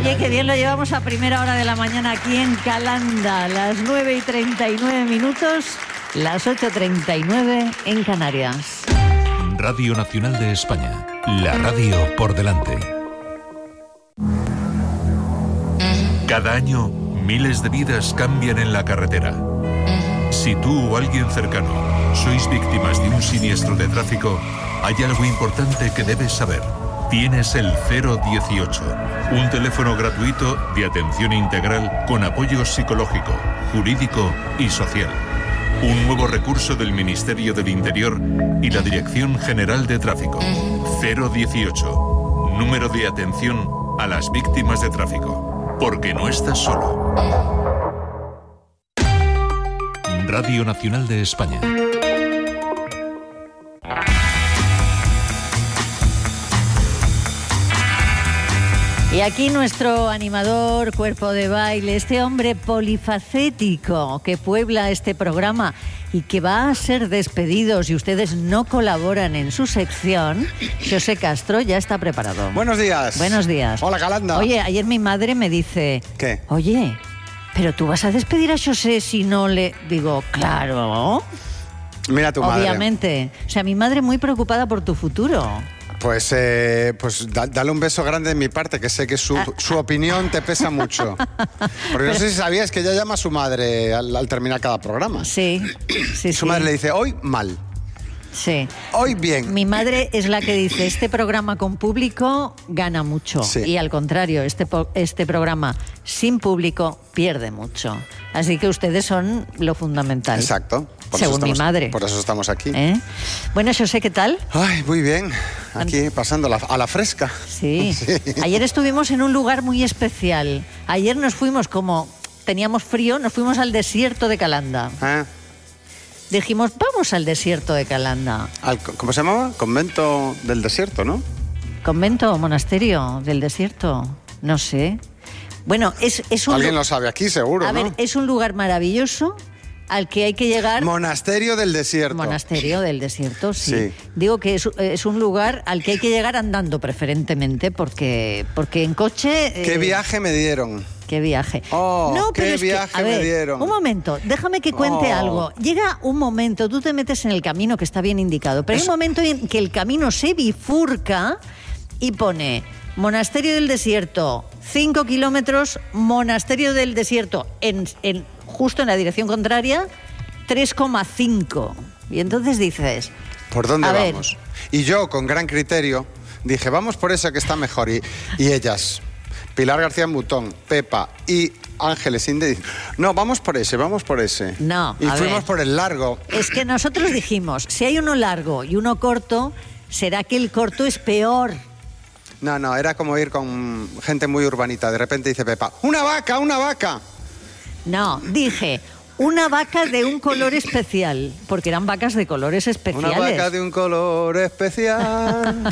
Oye, qué bien lo llevamos a primera hora de la mañana aquí en Calanda. Las 9:39, las 8:39 en Canarias. Radio Nacional de España. La radio por delante. Cada año, miles de vidas cambian en la carretera. Si tú o alguien cercano sois víctimas de un siniestro de tráfico, hay algo importante que debes saber. Tienes el 018, un teléfono gratuito de atención integral con apoyo psicológico, jurídico y social. Un nuevo recurso del Ministerio del Interior y la Dirección General de Tráfico. 018, número de atención a las víctimas de tráfico. Porque no estás solo. Radio Nacional de España. Y aquí nuestro animador, cuerpo de baile, este hombre polifacético que puebla este programa y que va a ser despedido si ustedes no colaboran en su sección. José Castro ya está preparado. Buenos días. Buenos días. Hola, Calanda. Oye, ayer mi madre me dice... ¿Qué? Oye, ¿pero tú vas a despedir a José si no le...? Digo, claro. Mira tu madre. Obviamente. O sea, mi madre muy preocupada por tu futuro. Pues dale un beso grande de mi parte, que sé que su opinión te pesa mucho. Porque no sé si sabías que ella llama a su madre al terminar cada programa. Sí, sí, Su madre le dice, hoy mal. Sí. Hoy bien. Mi madre es la que dice, este programa con público gana mucho. Sí. Y al contrario, este programa sin público pierde mucho. Así que ustedes son lo fundamental. Exacto. Según mi madre. Por eso estamos aquí. Bueno, José, ¿qué tal? Ay, muy bien. Aquí pasando a la fresca. Sí. Ayer estuvimos en un lugar muy especial. Ayer nos fuimos, como teníamos frío, nos fuimos al desierto de Calanda. Dijimos, vamos al desierto de Calanda. ¿Cómo se llamaba? Convento del desierto, ¿no? ¿Convento o monasterio del desierto? No sé. Bueno, es un... Alguien lo sabe aquí, seguro, ¿no? A ver, es un lugar maravilloso al que hay que llegar... Monasterio del desierto. Monasterio del desierto, sí. Digo que es un lugar al que hay que llegar andando preferentemente porque en coche... ¿Qué viaje me dieron? ¿Qué viaje? No, qué viaje me dieron. Un momento, déjame que cuente algo. Llega un momento, tú te metes en el camino que está bien indicado, pero hay un momento en que el camino se bifurca y pone Monasterio del Desierto, 5 kilómetros, Monasterio del Desierto, justo en la dirección contraria, 3,5. Y entonces dices... ¿Por dónde vamos? Y yo, con gran criterio, dije, vamos por esa que está mejor. Y ellas... Pilar García Mutón, Pepa y Ángeles Inde. No, vamos por ese. No, y fuimos por el largo. Es que nosotros dijimos, si hay uno largo y uno corto, será que el corto es peor. No, era como ir con gente muy urbanita. De repente dice Pepa, ¡una vaca, una vaca! No, dije... Una vaca de un color especial, porque eran vacas de colores especiales. Una vaca de un color especial.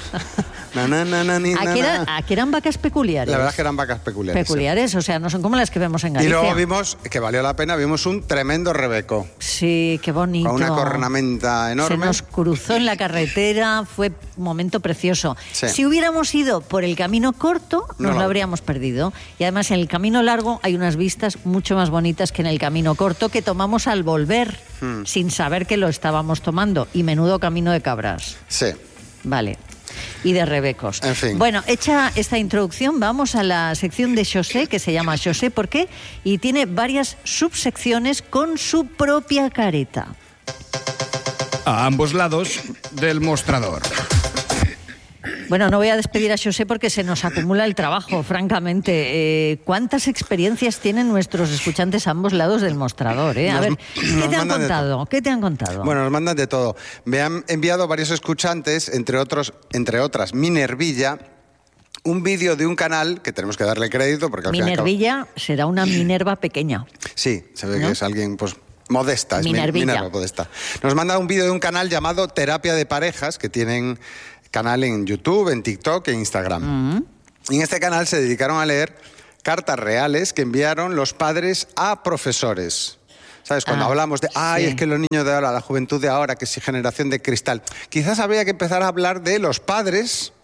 Aquí eran vacas peculiares. La verdad es que eran vacas peculiares. Peculiares, o sea, no son como las que vemos en Galicia. Y luego vimos, que valió la pena, vimos un tremendo rebeco. Sí, qué bonito. Con una cornamenta enorme. Se nos cruzó en la carretera, fue un momento precioso. Sí. Si hubiéramos ido por el camino corto, nos lo habríamos perdido. Y además en el camino largo hay unas vistas mucho más bonitas que en el camino corto, que tomamos al volver, sin saber que lo estábamos tomando. Y menudo camino de cabras. Sí. Vale. Y de rebecos. En fin. Bueno, hecha esta introducción, vamos a la sección de José, que se llama José ¿por qué? Y tiene varias subsecciones con su propia careta. A ambos lados del mostrador. Bueno, no voy a despedir a José porque se nos acumula el trabajo, francamente. ¿Cuántas experiencias tienen nuestros escuchantes a ambos lados del mostrador? A ver, ¿qué te han contado? ¿Qué te han contado? Bueno, nos mandan de todo. Me han enviado varios escuchantes, entre otras, Minervilla, un vídeo de un canal que tenemos que darle crédito porque al Minervilla será una Minerva pequeña. Sí, se ve, ¿no? Que es alguien, pues... modesta, es Minerva modesta. Nos manda un vídeo de un canal llamado Terapia de Parejas, que tienen canal en YouTube, en TikTok e Instagram. Y en este canal se dedicaron a leer cartas reales que enviaron los padres a profesores. ¿Sabes? Cuando hablamos de, es que los niños de ahora, la juventud de ahora, que es generación de cristal. Quizás habría que empezar a hablar de los padres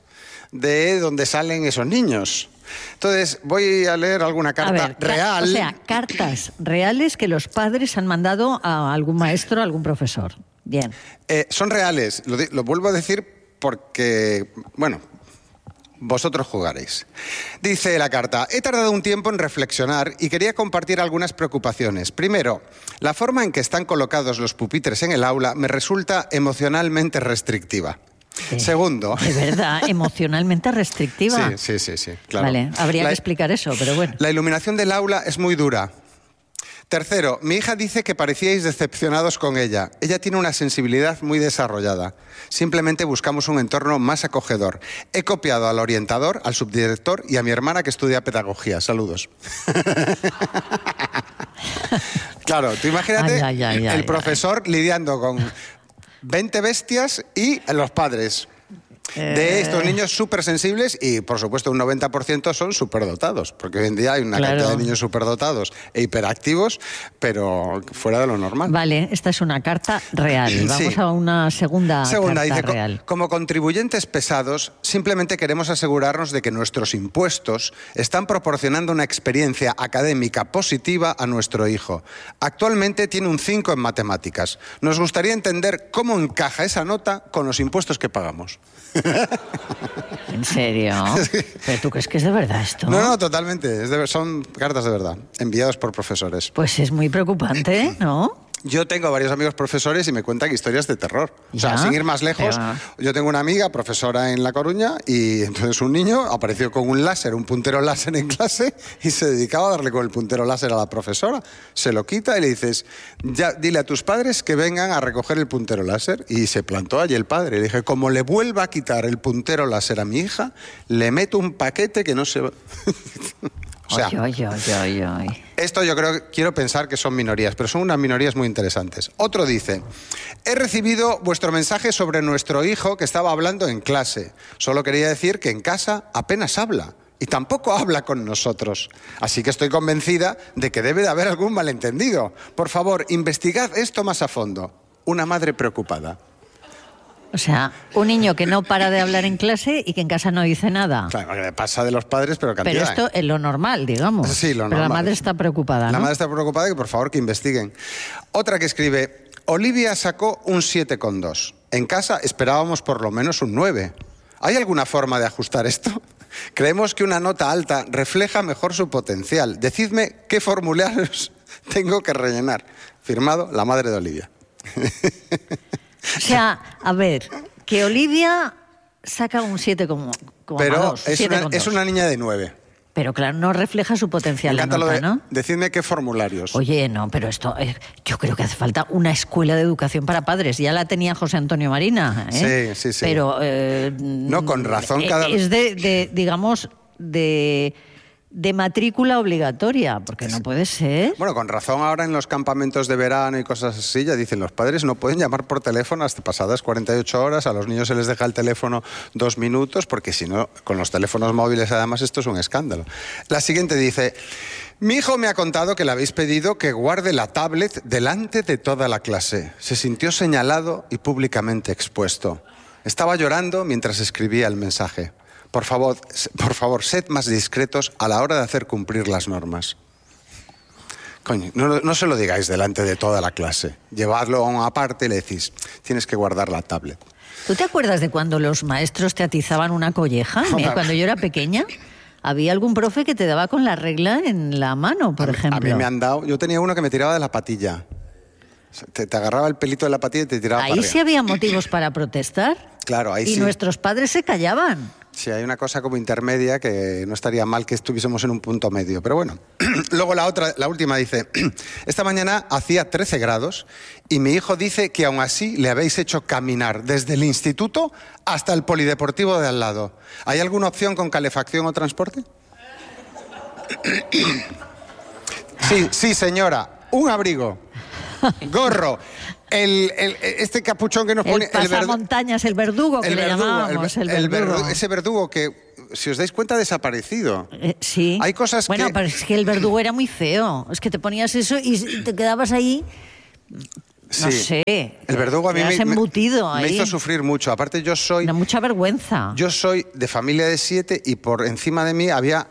de donde salen esos niños. Entonces, voy a leer alguna carta real. O sea, cartas reales que los padres han mandado a algún maestro, a algún profesor. Bien. Son reales, lo vuelvo a decir porque, bueno, vosotros jugaréis. Dice la carta: he tardado un tiempo en reflexionar y quería compartir algunas preocupaciones. Primero, la forma en que están colocados los pupitres en el aula me resulta emocionalmente restrictiva. Segundo... De verdad, emocionalmente restrictiva. Sí, claro. Vale, habría que explicar eso, pero bueno. La iluminación del aula es muy dura. Tercero, mi hija dice que parecíais decepcionados con ella. Ella tiene una sensibilidad muy desarrollada. Simplemente buscamos un entorno más acogedor. He copiado al orientador, al subdirector y a mi hermana que estudia pedagogía. Saludos. Claro, tú imagínate el profesor lidiando con 20 bestias y los padres de estos niños súper sensibles y, por supuesto, un 90% son superdotados, porque hoy en día hay una cantidad de niños superdotados e hiperactivos, pero fuera de lo normal. Vale, esta es una carta real. Vamos a una segunda carta dice, real. Como contribuyentes pesados, simplemente queremos asegurarnos de que nuestros impuestos están proporcionando una experiencia académica positiva a nuestro hijo. Actualmente tiene un 5 en matemáticas. Nos gustaría entender cómo encaja esa nota con los impuestos que pagamos. ¿En serio? ¿Pero tú crees que es de verdad esto? No, totalmente. Son cartas de verdad, enviadas por profesores. Pues es muy preocupante, ¿no? Yo tengo varios amigos profesores y me cuentan historias de terror. O sea, sin ir más lejos, yo tengo una amiga profesora en La Coruña y entonces un niño apareció con un láser, un puntero láser en clase y se dedicaba a darle con el puntero láser a la profesora. Se lo quita y le dices, ya, dile a tus padres que vengan a recoger el puntero láser. Y se plantó allí el padre. Le dije, como le vuelva a quitar el puntero láser a mi hija, le meto un paquete que no se va... O sea, esto yo quiero pensar que son minorías, pero son unas minorías muy interesantes. Otro dice, he recibido vuestro mensaje sobre nuestro hijo que estaba hablando en clase. Solo quería decir que en casa apenas habla y tampoco habla con nosotros. Así que estoy convencida de que debe de haber algún malentendido. Por favor, investigad esto más a fondo. Una madre preocupada. O sea, un niño que no para de hablar en clase y que en casa no dice nada. Claro, pasa de los padres, pero cantidad. Pero esto es lo normal, digamos. Sí, lo normal. Pero la madre está preocupada, ¿no? La madre está preocupada y que por favor que investiguen. Otra que escribe, Olivia sacó un 7,2. En casa esperábamos por lo menos un 9. ¿Hay alguna forma de ajustar esto? Creemos que una nota alta refleja mejor su potencial. Decidme qué formularios tengo que rellenar. Firmado, la madre de Olivia. O sea, a ver, que Olivia saca un 7,2. Pero es una niña de 9. Pero claro, no refleja su potencial la nota, ¿no? Decidme qué formularios. Oye, no, pero esto, yo creo que hace falta una escuela de educación para padres. Ya la tenía José Antonio Marina, ¿eh? Sí. Pero... no, con razón es digamos, de matrícula obligatoria, porque no puede ser. Bueno, con razón ahora en los campamentos de verano y cosas así, ya dicen los padres no pueden llamar por teléfono hasta pasadas 48 horas, a los niños se les deja el teléfono 2 minutos, porque si no, con los teléfonos móviles además esto es un escándalo. La siguiente dice, mi hijo me ha contado que le habéis pedido que guarde la tablet delante de toda la clase. Se sintió señalado y públicamente expuesto. Estaba llorando mientras escribía el mensaje. Por favor, sed más discretos a la hora de hacer cumplir las normas. Coño, no se lo digáis delante de toda la clase. Llevadlo a una parte y le decís, tienes que guardar la tablet. ¿Tú te acuerdas de cuando los maestros te atizaban una colleja? Cuando yo era pequeña, había algún profe que te daba con la regla en la mano, por ejemplo. A mí me han dado... Yo tenía uno que me tiraba de la patilla. Te agarraba el pelito de la patilla y te tiraba para Ahí arriba. sí había motivos para protestar. Claro, ahí sí. Y nuestros padres se callaban. Sí, hay una cosa como intermedia que no estaría mal que estuviésemos en un punto medio. Pero bueno, luego la última dice, esta mañana hacía 13 grados y mi hijo dice que aún así le habéis hecho caminar desde el instituto hasta el polideportivo de al lado. ¿Hay alguna opción con calefacción o transporte? Sí, señora, un abrigo, gorro. Este capuchón que nos pone... El pasamontañas, el verdugo que le llamábamos. Ese verdugo que, si os dais cuenta, ha desaparecido. Sí. Hay cosas bueno, pero es que el verdugo era muy feo. Es que te ponías eso y te quedabas ahí No sé. El verdugo a mí me hizo sufrir mucho. Aparte yo soy... mucha vergüenza. Yo soy de familia de 7 y por encima de mí había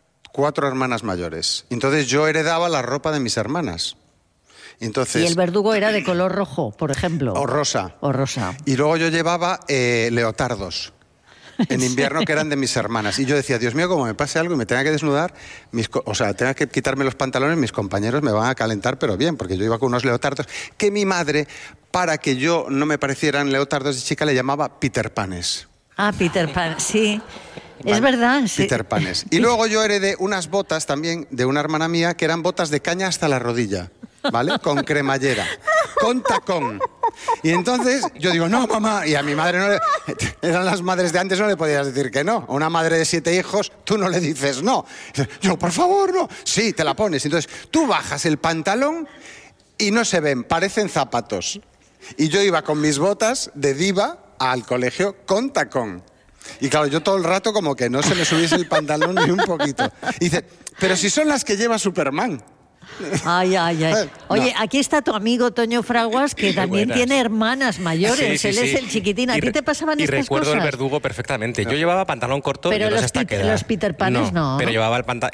4 hermanas mayores. Entonces yo heredaba la ropa de mis hermanas. Entonces, y el verdugo era de color rojo, por ejemplo. O rosa. O rosa. Y luego yo llevaba leotardos en invierno que eran de mis hermanas. Y yo decía, Dios mío, como me pase algo y me tenga que desnudar, tenga que quitarme los pantalones, mis compañeros me van a calentar, pero bien, porque yo iba con unos leotardos que mi madre, para que yo no me parecieran leotardos de chica, le llamaba Peter Panes. Ah, Peter Pan, sí. Vale. Es verdad, sí. Peter Panes. Y luego yo heredé unas botas también de una hermana mía que eran botas de caña hasta la rodilla, ¿vale? Con cremallera, con tacón. Y entonces yo digo, no, mamá, y a mi madre no le... Eran las madres de antes, no le podías decir que no. A una madre de 7 hijos, tú no le dices no. Yo, por favor, no. Sí, te la pones. Entonces tú bajas el pantalón y no se ven, parecen zapatos. Y yo iba con mis botas de diva al colegio con tacón. Y claro, yo todo el rato como que no se me subiese el pantalón ni un poquito. Y dice, pero si son las que lleva Superman. Ay, ay, ay. Oye, no. Aquí está tu amigo Toño Fraguas, que también tiene hermanas mayores. Él es el chiquitín. ¿A ti te pasaban estas cosas? Y recuerdo el verdugo perfectamente. Yo llevaba pantalón corto. Pero no sé los Peter Panes no. Pero llevaba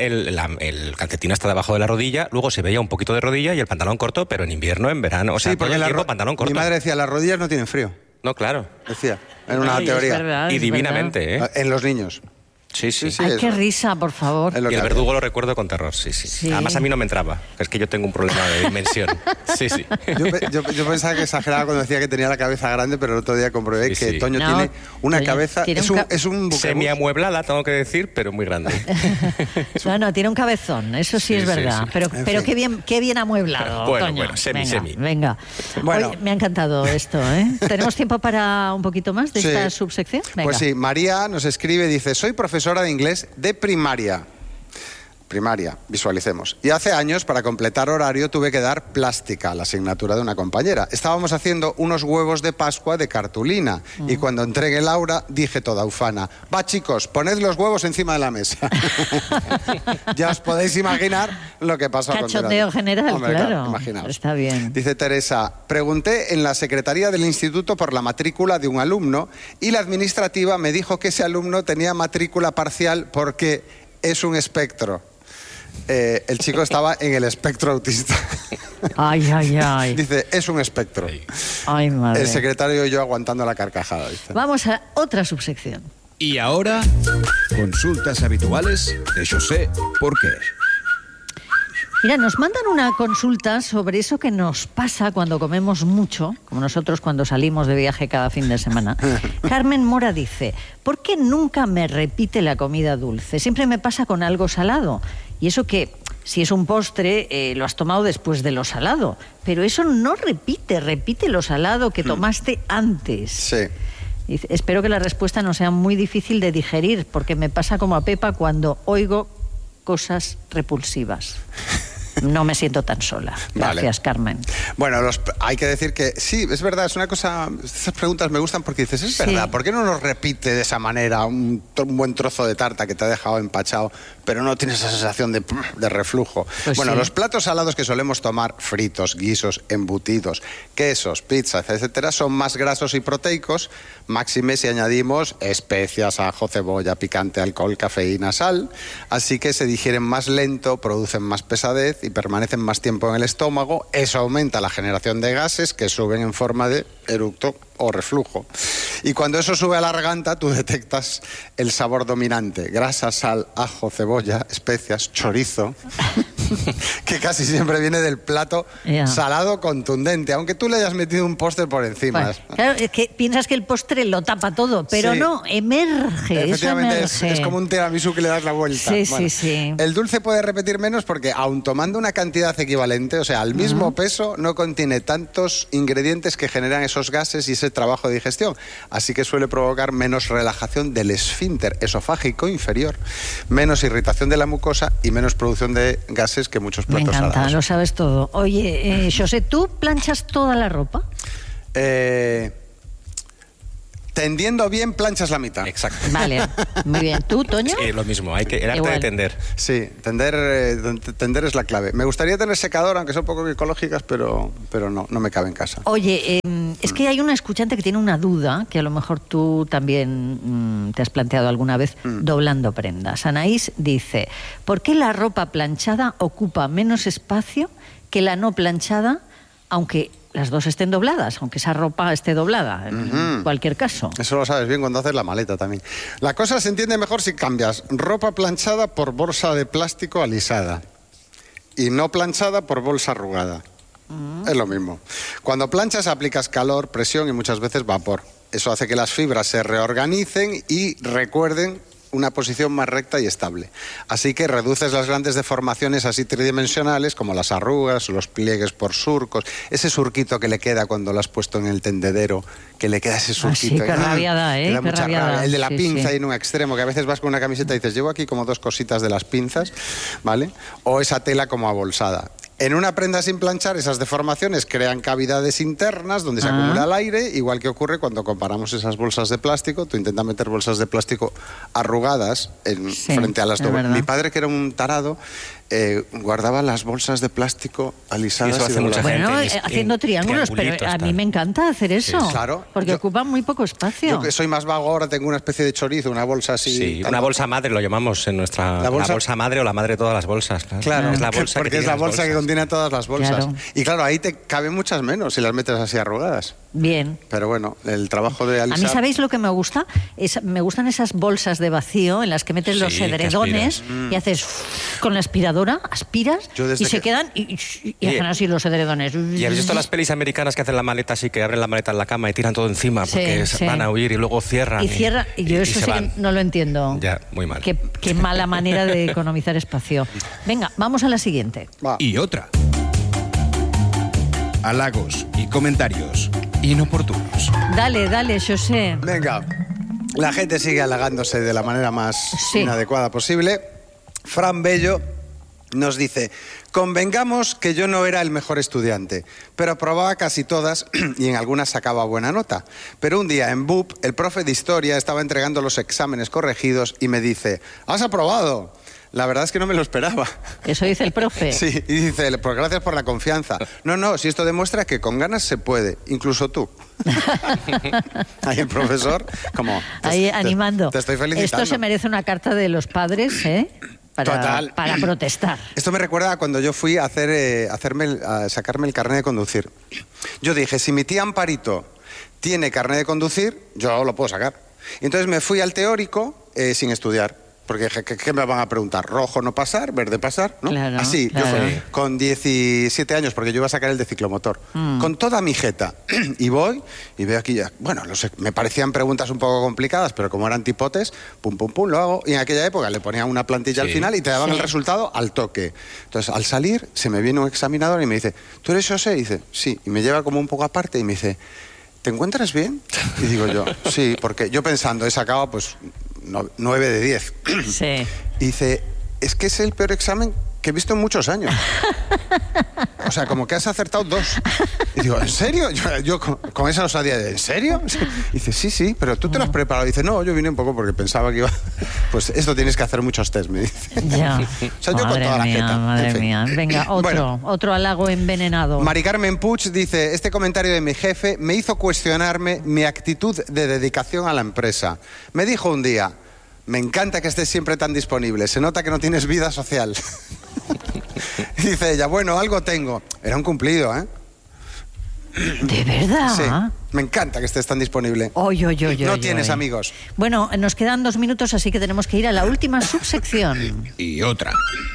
el calcetín hasta debajo de la rodilla, luego se veía un poquito de rodilla y el pantalón corto, pero en invierno, en verano. O sea, sí, porque pantalón corto. Mi madre decía, las rodillas no tienen frío. No, claro. Decía, era una teoría. Es verdad, y divinamente, ¿eh? En los niños. Sí. Ay, qué risa, por favor. Y el verdugo lo recuerdo con terror, sí. Además a mí no me entraba, es que yo tengo un problema de dimensión. Sí. Yo pensaba que exageraba cuando decía que tenía la cabeza grande, pero el otro día comprobé que Toño tiene una cabeza... Es un semiamueblada, tengo que decir, pero muy grande. No, tiene un cabezón, eso sí es verdad. Sí. Pero qué bien amueblado, Bueno, Toño. semi. Venga. Bueno. Oye, me ha encantado esto, ¿eh? ¿Tenemos tiempo para un poquito más de esta subsección? Venga. Pues sí, María nos escribe, dice, soy profesora de inglés de primaria, visualicemos. Y hace años, para completar horario, tuve que dar plástica, la asignatura de una compañera. Estábamos haciendo unos huevos de Pascua de cartulina y cuando entregué el aula dije toda ufana, va chicos, poned los huevos encima de la mesa. Ya os podéis imaginar lo que pasó. Cachondeo general, hombre, claro. Imaginaos. Está bien. Dice Teresa, pregunté en la secretaría del instituto por la matrícula de un alumno y la administrativa me dijo que ese alumno tenía matrícula parcial porque es un espectro. El chico estaba en el espectro autista. Ay. Dice, es un espectro. Ay, madre. El secretario y yo aguantando la carcajada. Dice. Vamos a otra subsección. Y ahora, consultas habituales de José Porqué. Mira, nos mandan una consulta sobre eso que nos pasa cuando comemos mucho, como nosotros cuando salimos de viaje cada fin de semana. Carmen Mora dice, ¿por qué nunca me repite la comida dulce? Siempre me pasa con algo salado. Y eso que, si es un postre, lo has tomado después de lo salado. Pero eso no repite lo salado que tomaste antes. Sí. Dice, espero que la respuesta no sea muy difícil de digerir, porque me pasa como a Pepa cuando oigo cosas repulsivas. No me siento tan sola. Gracias, vale. Carmen. Bueno, hay que decir que sí, es verdad, es una cosa... Estas preguntas me gustan porque dices, es verdad, ¿por qué no nos repite de esa manera un buen trozo de tarta que te ha dejado empachado, pero no tienes esa sensación de reflujo? Pues bueno, los platos salados que solemos tomar, fritos, guisos, embutidos, quesos, pizzas, etcétera, son más grasos y proteicos, máxime si añadimos especias, ajo, cebolla, picante, alcohol, cafeína, sal, así que se digieren más lento, producen más pesadez y permanecen más tiempo en el estómago. Eso aumenta la generación de gases que suben en forma de eructo o reflujo. Y cuando eso sube a la garganta, tú detectas el sabor dominante. Grasa, sal, ajo, cebolla, especias, chorizo, que casi siempre viene del plato salado contundente, aunque tú le hayas metido un postre por encima. Bueno, claro, es que piensas que el postre lo tapa todo, pero no, emerge. Efectivamente, eso es como un tiramisú que le das la vuelta. Sí. El dulce puede repetir menos porque, aun tomando una cantidad equivalente, o sea, al mismo peso, no contiene tantos ingredientes que generan esos gases y ese trabajo de digestión. Así que suele provocar menos relajación del esfínter esofágico inferior, menos irritación de la mucosa y menos producción de gases que muchos platos salados. Me encanta, lo sabes todo. Oye, José, ¿tú planchas toda la ropa? Tendiendo bien, planchas la mitad. Exacto. Vale, muy bien. ¿Tú, Toño? Sí, lo mismo, el arte Igual. de tender. Sí, tender es la clave. Me gustaría tener secador, aunque son poco ecológicas, pero no me cabe en casa. Oye, es que hay una escuchante que tiene una duda, que a lo mejor tú también te has planteado alguna vez, doblando prendas. Anaís dice, ¿por qué la ropa planchada ocupa menos espacio que la no planchada, aunque las dos estén dobladas, aunque esa ropa esté doblada, en cualquier caso? Eso lo sabes bien cuando haces la maleta también. La cosa se entiende mejor si cambias ropa planchada por bolsa de plástico alisada y no planchada por bolsa arrugada. Es lo mismo. Cuando planchas aplicas calor, presión y muchas veces vapor. Eso hace que las fibras se reorganicen y recuerden una posición más recta y estable. Así que reduces las grandes deformaciones así tridimensionales como las arrugas, los pliegues por surcos, ese surquito que le queda cuando lo has puesto en el tendedero, que le queda ese surquito. Sí, qué rabia da, que da qué mucha rabia rabia. da. El de la Sí, pinza sí. en un extremo, que a veces vas con una camiseta y dices, llevo aquí como 2 cositas de las pinzas, ¿vale? O esa tela como abolsada. En una prenda sin planchar, esas deformaciones crean cavidades internas donde se acumula el aire, igual que ocurre cuando comparamos esas bolsas de plástico. Tú intentas meter bolsas de plástico arrugadas frente a las es verdad. Mi padre, que era un tarado, guardaba las bolsas de plástico alisadas. Sí, eso hace y mucha dobladas. Bueno, gente, haciendo triángulos, pero triangulitos, a mí tal. me encanta hacer eso. Sí, claro. Porque Yo- ocupa muy poco espacio. Yo que soy más vago ahora tengo una especie de chorizo, una bolsa así. Sí, tan- una bolsa madre lo llamamos en nuestra... La bolsa- madre o la madre de todas las bolsas. Claro, Es la bolsa porque que es la tiene las bolsa que bolsas. contiene todas las bolsas. Claro. Y claro, ahí te caben muchas menos si las metes así arrugadas. Bien. Pero bueno, el trabajo de A alisar... mí, ¿sabéis lo que me gusta? Me gustan esas bolsas de vacío en las que metes Sí, los que edredones y haces con la aspiradora, aspiras Yo desde y se que- quedan y hacen así los edredones. ¿Y habéis visto las pelis americanas que hacen la maleta así, que abren la maleta en la cama y tiran todo encima porque Sí, sí. van a huir y luego cierran? Y cierra, y yo eso se sí van. que no lo entiendo. Ya, muy mal. Qué mala manera de economizar espacio. Venga, vamos a la siguiente. Va. Y otra. Halagos y comentarios inoportunos. Dale, José. Venga, la gente sigue halagándose de la manera más Sí. inadecuada posible. Fran Bello nos dice, convengamos que yo no era el mejor estudiante, pero aprobaba casi todas y en algunas sacaba buena nota. Pero un día en BUP, el profe de historia estaba entregando los exámenes corregidos y me dice, ¿has aprobado? La verdad es que no me lo esperaba. Eso dice el profe. Sí, y dice, pues gracias por la confianza. No, si esto demuestra que con ganas se puede, incluso tú. Ahí el profesor, como... Ahí animando. Te estoy felicitando. Esto se merece una carta de los padres, ¿eh? Total. Para protestar. Esto me recuerda a cuando yo fui a sacarme el carnet de conducir. Yo dije, si mi tía Amparito tiene carnet de conducir, yo lo puedo sacar. Y entonces me fui al teórico sin estudiar. Porque dije, ¿qué me van a preguntar? ¿Rojo no pasar? ¿Verde pasar? ¿No? Claro, Así, claro. yo fui con 17 años, porque yo iba a sacar el de ciclomotor. Con toda mi jeta. Y voy y veo aquí ya... Bueno, me parecían preguntas un poco complicadas, pero como eran tipotes, pum, lo hago. Y en aquella época le ponían una plantilla al Sí. final y te daban Sí. el resultado al toque. Entonces, al salir, se me viene un examinador y me dice, ¿tú eres José? Y dice, sí. Y me lleva como un poco aparte y me dice, ¿te encuentras bien? Y digo yo, sí, porque yo pensando, he sacado pues 9 de 10. Sí. Y dice, es que es el peor examen que he visto en muchos años. O sea, como que has acertado 2. Y digo, ¿en serio? Yo con esa osadía de, ¿en serio? Y dice, sí, pero tú te lo has preparado. Y dice, no, yo vine un poco porque pensaba que iba... Pues esto tienes que hacer muchos test, me dice. Ya. O sea, yo con Madre toda la mía, jeta. madre En fin. mía. Venga, otro halago envenenado. Mari Carmen Puig dice, este comentario de mi jefe me hizo cuestionarme mi actitud de dedicación a la empresa. Me dijo un día, me encanta que estés siempre tan disponible, se nota que no tienes vida social. Y dice ella, bueno, algo tengo. Era un cumplido, ¿eh? ¿De verdad? Sí, me encanta que estés tan disponible. Oy. No tienes amigos. Bueno, nos quedan 2 minutos, así que tenemos que ir a la última subsección. Y otra.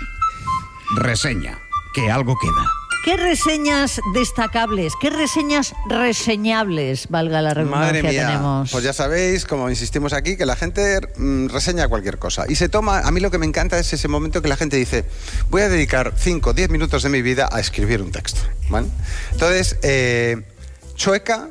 Reseña. Que algo queda. ¿Qué reseñas destacables, qué reseñas reseñables, valga la redundancia, Madre mía, tenemos? pues ya sabéis, como insistimos aquí, que la gente reseña cualquier cosa. Y se toma, a mí lo que me encanta es ese momento que la gente dice, voy a dedicar 5 o 10 minutos de mi vida a escribir un texto, ¿vale? Entonces, Chueca,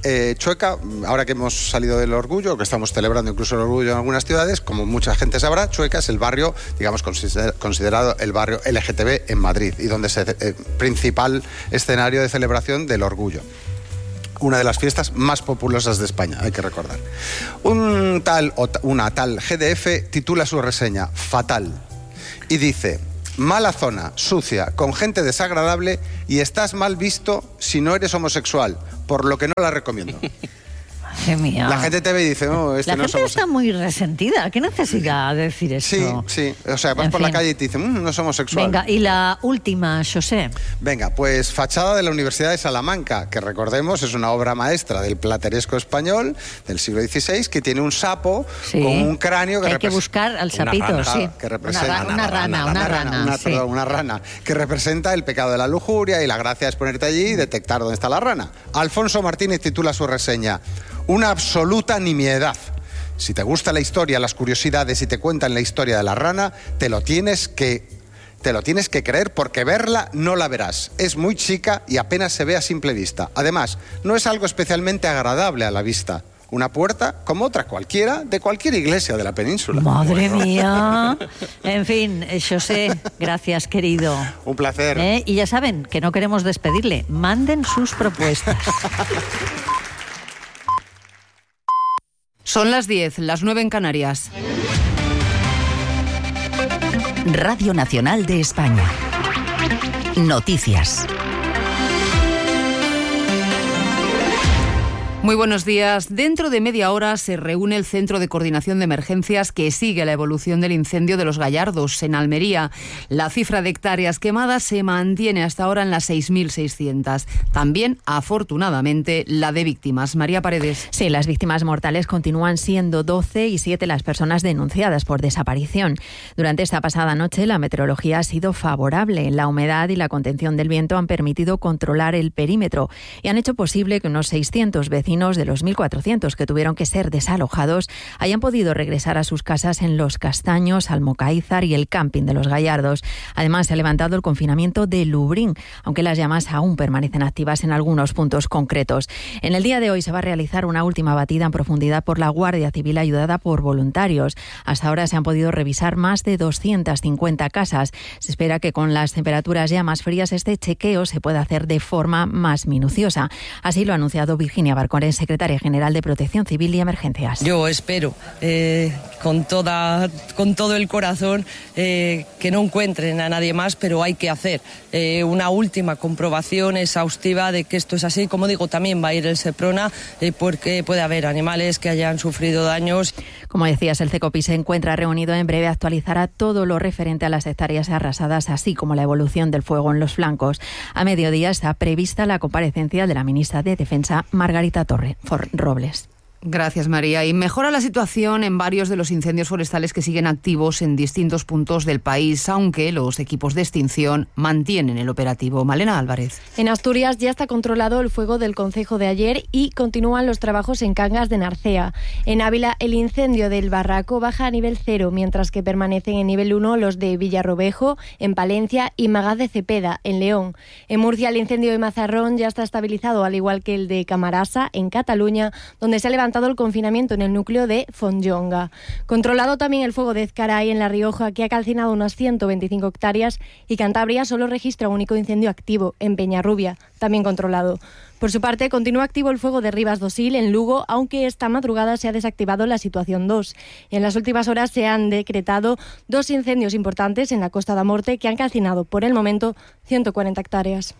ahora que hemos salido del orgullo, que estamos celebrando incluso el orgullo en algunas ciudades, como mucha gente sabrá, Chueca es el barrio, digamos, considerado el barrio LGTB en Madrid y donde es el principal escenario de celebración del orgullo. una de las fiestas más populosas de España, hay que recordar. Una tal GDF titula su reseña Fatal y dice: mala zona, sucia, con gente desagradable y estás mal visto si no eres homosexual, por lo que no la recomiendo. Madre mía. La gente te ve y dice, no, La no gente está muy resentida. ¿Qué necesidad de decir eso? Sí. O sea, vas por la calle y te dicen, no es homosexual. Venga, y la última, José. Venga, pues fachada de la Universidad de Salamanca, que recordemos es una obra maestra del plateresco español del siglo XVI, que tiene un sapo con un cráneo que hay que buscar al sapito, sí. Que representa una rana, que representa el pecado de la lujuria, y la gracia es ponerte allí y detectar dónde está la rana. Alfonso Martínez titula su reseña Una absoluta nimiedad. Si te gusta la historia, las curiosidades y te cuentan la historia de la rana, te lo tienes que creer, porque verla no la verás. Es muy chica y apenas se ve a simple vista. Además, no es algo especialmente agradable a la vista. Una puerta como otra cualquiera de cualquier iglesia de la península. Madre mía. En fin, José, gracias, querido. Un placer. Y ya saben que no queremos despedirle. Manden sus propuestas. Son las 10, las 9 en Canarias. Radio Nacional de España. Noticias. Muy buenos días. Dentro de media hora se reúne el Centro de Coordinación de Emergencias que sigue la evolución del incendio de Los Gallardos, en Almería. La cifra de hectáreas quemadas se mantiene hasta ahora en las 6.600. También, afortunadamente, la de víctimas. María Paredes. Sí, las víctimas mortales continúan siendo 12 y 7 las personas denunciadas por desaparición. Durante esta pasada noche, la meteorología ha sido favorable. La humedad y la contención del viento han permitido controlar el perímetro y han hecho posible que unos 600 vecinos de los 1.400 que tuvieron que ser desalojados hayan podido regresar a sus casas en Los Castaños, Almocaízar y el camping de Los Gallardos. Además, se ha levantado el confinamiento de Lubrín, aunque las llamas aún permanecen activas en algunos puntos concretos. En el día de hoy se va a realizar una última batida en profundidad por la Guardia Civil ayudada por voluntarios. Hasta ahora se han podido revisar más de 250 casas. Se espera que con las temperaturas ya más frías este chequeo se pueda hacer de forma más minuciosa. Así lo ha anunciado Virginia Barcón, secretaria general de Protección Civil y Emergencias. Yo espero con todo el corazón que no encuentren a nadie más, pero hay que hacer una última comprobación exhaustiva de que esto es así. Como digo, también va a ir el Seprona porque puede haber animales que hayan sufrido daños. Como decías, el CECOPI se encuentra reunido. En breve actualizará todo lo referente a las hectáreas arrasadas, así como la evolución del fuego en los flancos. A mediodía está prevista la comparecencia de la ministra de Defensa, Margarita Robles. Gracias, María. Y mejora la situación en varios de los incendios forestales que siguen activos en distintos puntos del país, aunque los equipos de extinción mantienen el operativo. Malena Álvarez. En Asturias ya está controlado el fuego del concejo de ayer y continúan los trabajos en Cangas de Narcea. En Ávila, el incendio del Barraco baja a nivel 0, mientras que permanecen en nivel 1 los de Villarrobejo, en Palencia, y Magaz de Cepeda, en León. En Murcia, el incendio de Mazarrón ya está estabilizado, al igual que el de Camarasa, en Cataluña, donde se ha levantado el confinamiento en el núcleo de Fonllonga. Controlado también el fuego de Ezcaray en La Rioja, que ha calcinado unas 125 hectáreas, y Cantabria solo registra un único incendio activo, en Peñarrubia, también controlado. Por su parte, continúa activo el fuego de Ribas do Sil, en Lugo, aunque esta madrugada se ha desactivado la situación 2. En las últimas horas se han decretado 2 incendios importantes en la Costa da Morte que han calcinado, por el momento, 140 hectáreas.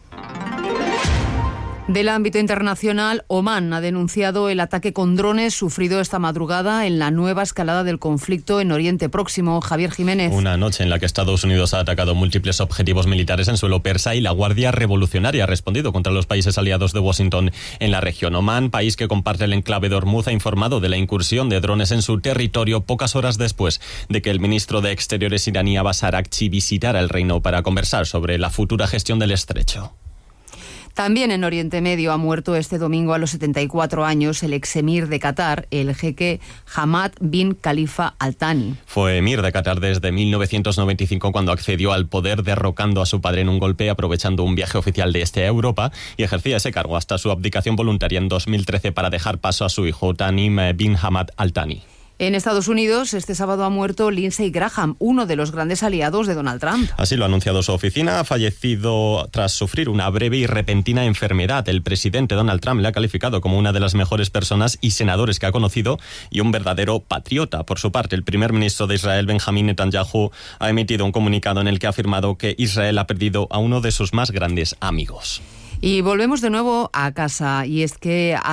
Del ámbito internacional, Omán ha denunciado el ataque con drones sufrido esta madrugada en la nueva escalada del conflicto en Oriente Próximo. Javier Jiménez. Una noche en la que Estados Unidos ha atacado múltiples objetivos militares en suelo persa y la Guardia Revolucionaria ha respondido contra los países aliados de Washington en la región. Omán, país que comparte el enclave de Hormuz, ha informado de la incursión de drones en su territorio pocas horas después de que el ministro de Exteriores iraní Abbas Araghchi visitara el reino para conversar sobre la futura gestión del estrecho. También en Oriente Medio ha muerto este domingo a los 74 años el exemir de Qatar, el jeque Hamad bin Khalifa Al Thani. Fue emir de Qatar desde 1995 cuando accedió al poder derrocando a su padre en un golpe aprovechando un viaje oficial de este a Europa y ejercía ese cargo hasta su abdicación voluntaria en 2013 para dejar paso a su hijo Tamim bin Hamad Al Thani. En Estados Unidos, este sábado ha muerto Lindsey Graham, uno de los grandes aliados de Donald Trump. Así lo ha anunciado su oficina. Ha fallecido tras sufrir una breve y repentina enfermedad. El presidente Donald Trump le ha calificado como una de las mejores personas y senadores que ha conocido y un verdadero patriota. Por su parte, el primer ministro de Israel, Benjamín Netanyahu, ha emitido un comunicado en el que ha afirmado que Israel ha perdido a uno de sus más grandes amigos. Y volvemos de nuevo a casa, y es que